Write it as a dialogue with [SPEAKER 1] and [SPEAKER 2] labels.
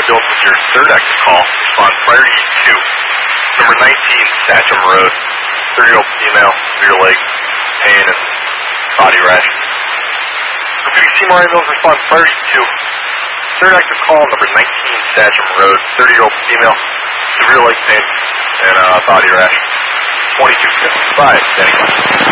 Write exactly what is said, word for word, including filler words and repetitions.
[SPEAKER 1] ambulance with your third active call. Respond priority two. Number nineteen, Satcham Road. thirty-year-old female, severe leg pain and body rash. Repeating Seymour ambulance, respond priority two. Third active call, number nineteen, Satcham Road. thirty-year-old female, severe leg pain and uh, body rash. twenty-two fifty-five, Danny.